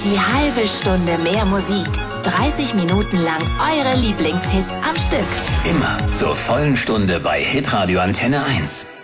Die halbe Stunde mehr Musik. 30 Minuten lang eure Lieblingshits am Stück. Immer zur vollen Stunde bei Hitradio Antenne 1.